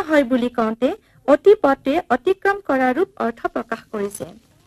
হয় বুলি কওঁতে অতি পথে অতিক্ৰম কৰা ৰূপ অৰ্থ প্ৰকাশ কৰিছে।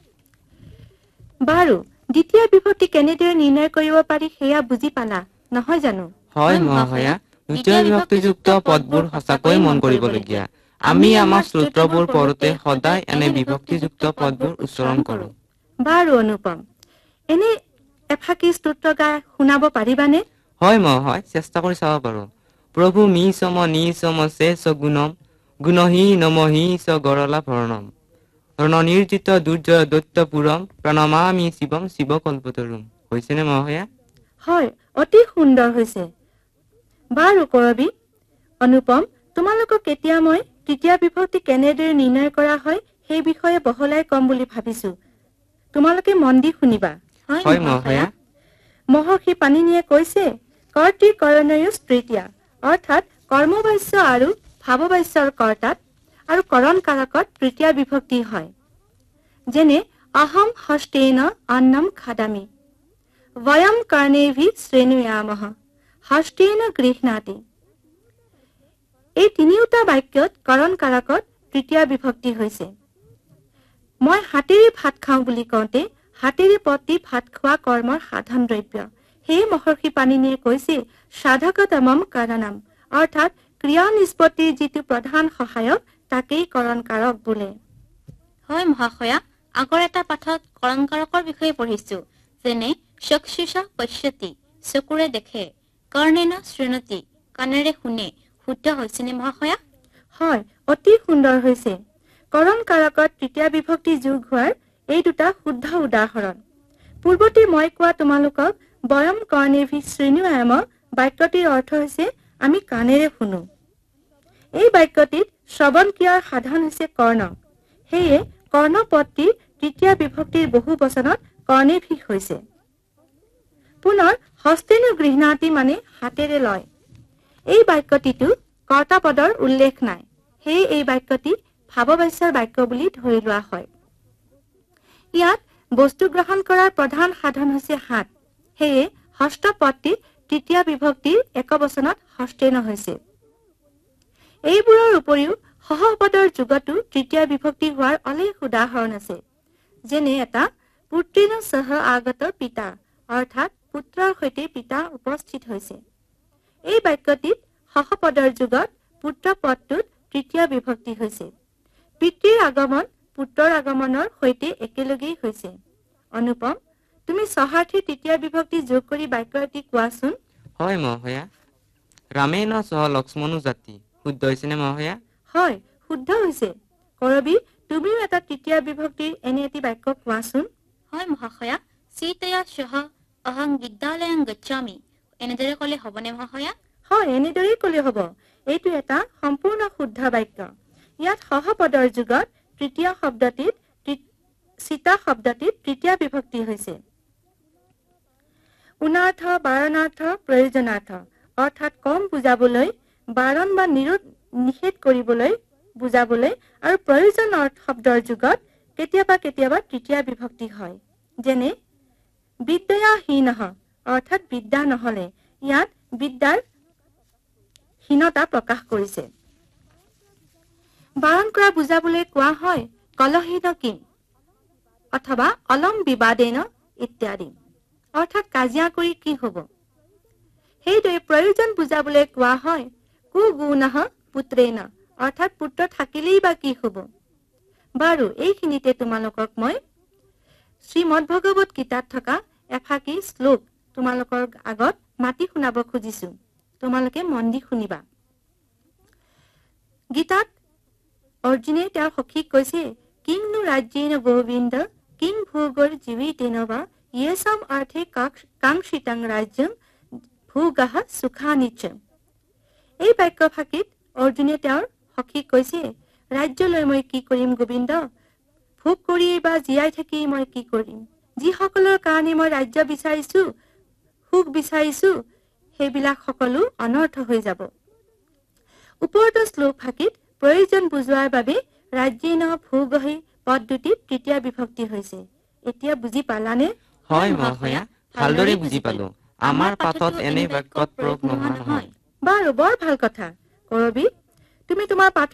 বাৰু দ্বিতীয় বিভক্তি কেনেদৰে নিৰ্ণয় কৰিব পাৰি সেয়া বুজি পালা নহয় জানো? হয় মহাশয়া, দ্বিতীয় বিভক্তিযুক্ত পদবোৰ সঁচাকৈ মন কৰিবলগীয়া। আমি আমাৰ স্তোত্ৰবোৰ পঢ়োতে সদায় এনে বিভক্তিযুক্ত পদবোৰ উচ্চাৰণ কৰোঁ। বাৰু অনুপম, এনে এফাকি স্তোত্ৰ গাই শুনাব পাৰিবানে? হয় মহাশয়, চেষ্টা কৰি চাব পাৰোঁ। প্ৰভু মি সম নি সম সে স গুণম গুণহি নমহি স গৰলা ভৰণম নিৰ্জিত দুৰ্জয় দৈত্যপুৰম প্ৰণমামি শিৱম শিৱকল্পতৰুম। হৈছেনে মহাশয়া? হয়, অতি সুন্দৰ হৈছে। বাৰু কৰবী, অনুপম, তোমালোকক এতিয়া মই তৃতীয় বিভক্তি কেনেদৰে নিৰ্ণয় কৰা হয় সেই বিষয়ে বহলাই কম বুলি ভাবিছো। তোমালোকে মন দি শুনিবা। হয় মহাশয়া। মহৰ্ষি পাণিনিয়ে কৈছে কৰ্তৃ কৰণয়োঃ তৃতীয়া, অৰ্থাৎ কৰ্মবাচ্য আৰু ভাৱবাচ্যৰ কৰ্তাত আৰু কৰণ কাৰকত তৃতীয় বিভক্তি হয়। যেনে অহম হস্তেন অন্নম খাদামি, বয়ম কৰ্ণেভি শ্ৰেণুয়ামঃ, হস্তেন গৃহ্ণাতি। এই তিনিওটা বাক্যত কৰণ কাৰকত তৃতীয় বিভক্তি হৈছে। মই হাতেৰে ভাত খাওঁ বুলি কওঁতে হাতেৰে পতি ভাত খোৱা কৰ্মৰ সাধন দ্ৰব্য। সেই মহৰ্ষি পাণিনিয়ে কৈছে সাধকতমম কাৰণম, অৰ্থাৎ ক্ৰিয়া নিষ্পত্তিৰ যিটো প্ৰধান সহায়ক তাকেই কৰণ কাৰক বোলে। হয় মহাশয়া, আগৰ এটা পাঠত কৰণ কাৰকৰ বিষয়ে পঢ়িছো। যেনে চক্ষুষা পশ্যতি, চকুৰে দেখে, কৰ্ণেন শৃণোতি, কাণেৰে শুনে। শুদ্ধ হৈছেনে মহাশয়া? হয়, অতি সুন্দৰ হৈছে। কৰণ কাৰকত তৃতীয় বিভক্তি যোগ হোৱাৰ এই দুটা শুদ্ধ উদাহৰণ। পূৰ্বতে মই কোৱা তোমালোকক বয়ম কৰ্ণেভি শ্ৰেণুয়াম বাক্যটিৰ অৰ্থ হৈছে আমি কাণেৰে শুনো। এই বাক্যটিত শ্ৰৱণ ক্ৰিয়াৰ সাধন হৈছে কৰ্ণ। সেয়ে কৰ্ণপদটিৰ তৃতীয় বিভক্তিৰ বহু বচনত কৰ্ণেভি হৈছে। পুনৰ হস্তেনু গৃহ্ণাতি মানে হাতেৰে লয়। এই বাক্যটিতো কৰ্তা পদৰ উল্লেখ নাই। সেয়ে এই বাক্যটি ভাৱবাচ্যৰ বাক্য বুলি ধৰি লোৱা হয়। ইয়াত বস্তু গ্ৰহণ কৰাৰ প্ৰধান সাধন হৈছে হাত। সেয়ে হস্ত পদটি তৃতীয় বিভক্তিৰ একবচনত হস্তেন হৈছে। এইবোৰৰ উপৰিও সহপদৰ যুগতো তৃতীয় বিভক্তি হোৱাৰ অলেখ উদাহৰণ আছে। যেনে এটা পুত্ৰেণ সহ আগত পিতা, অৰ্থাৎ পুত্ৰৰ সৈতে পিতা উপস্থিত হৈছে। এই বাক্যটিত সহপদৰ যুগত পুত্ৰ পদটোত তৃতীয় বিভক্তি হৈছে। পিতৃৰ আগমন পুত্ৰৰ আগমনৰ সৈতে একেলগেই হৈছে। অনুপম, তুমি সহাৰ্থী তৃতীয় বিভক্তি যোগ কৰি বাক্য এটি কোৱাচোন। হয় মহাশয়া, ৰামেণ সহ লক্ষ্মণো জাতি। শুদ্ধ হৈছেনে মহাশয়া? হয়, শুদ্ধ হৈছে। কৰবী, তুমিও এটা তৃতীয় বিভক্তিৰ এনে এটি বাক্য কোৱাচোন। হয় মহাশয়া, সীতয়া সহ অহং বিদ্যালয়ং গচ্ছামি। এনেদৰে ক'লে হ'বনে মহাশয়া? হয়, এনেদৰেই ক'লে হ'ব। এইটো এটা সম্পূৰ্ণ শুদ্ধ বাক্য। ইয়াত সহপদৰ যুগত তৃতীয় শব্দটিত সীতা শব্দটিত তৃতীয় বিভক্তি হৈছে। উনাৰ্থ, বাৰণাৰ্থ, প্ৰয়োজনাৰ্থ, অৰ্থাৎ কম বুজাবলৈ, বাৰণ বা নিষেধ কৰিবলৈ বুজাবলৈ আৰু প্ৰয়োজন শব্দৰ যুগত কেতিয়াবা কেতিয়াবা তৃতীয় বিভক্তি হয়। যেনে বিদ্যাহীনঃ, অৰ্থাৎ বিদ্যা নহলে। ইয়াত বিদ্যাৰ হীনতা প্ৰকাশ কৰিছে। বাৰণ কৰা বুজাবলৈ কোৱা হয় কলহীন কিম অথবা অলম বিবাদেন ইত্যাদি, অৰ্থাৎ কাজিয়া কৰি কি হব। সেইদৰে প্ৰয়োজন বুজাবলৈ কোৱা হয় কুগুণঃ পুত্ৰেণ, অৰ্থাৎ পুত্ৰ থাকিলেই বা কি হব। বাৰু এইখিনিতে তোমালোকক মই শ্ৰীমদ ভগৱত গীতাত থকা এফাকি শ্লোক তোমালোকৰ আগত মাতি শুনাব খুজিছো। তোমালোকে মন দি শুনিবা। গীতাত অৰ্জুনে তেওঁৰ সখীক কৈছে কিংনো ৰাজ্যেন গোবিন্দ কিং ভোগৰ জীৱিতেন বা য়েসাম অৰ্থে কাংক্ষিতং ৰাজ্যম ভোগঃ সুখানিচ্ছম। এই বাক্যফাঁকিত অৰ্জুনে তেওঁৰ সখীক কৈছে ৰাজ্য লৈ মই কি কৰিম গোবিন্দ, ভোগ কৰি বা জীয়াই থাকি মই কি কৰিম। যিসকলৰ কাৰণে মই ৰাজ্য বিচাৰিছো, সুখ বিচাৰিছো, সেইবিলাক সকলো অনৰ্থ হৈ যাব। ওপৰত শ্লোক ফাঁকিত প্ৰয়োজন বুজোৱাৰ বাবে ৰাজ্যেন ভোগহি পদ দুটিত তৃতীয় বিভক্তি হৈছে। এতিয়া বুজি পালানে? হয় মহাশয়া, ভালদৰে বুজি পালো। আমাৰ পাঠত এনে বাক্যত প্ৰয়োগ নোহোৱা নহয়। বাৰু বৰ ভাল কথা। কৰবী, তুমি তোমাৰ পাঠ